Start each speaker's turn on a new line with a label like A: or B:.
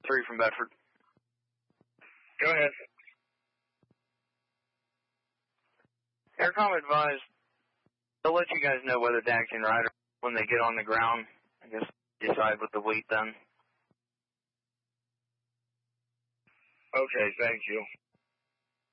A: 3 from Bedford.
B: Go ahead.
A: Aircom advised they'll let you guys know whether taxi and rider when they get on the ground. I guess decide with the weight then.
B: Okay, thank you.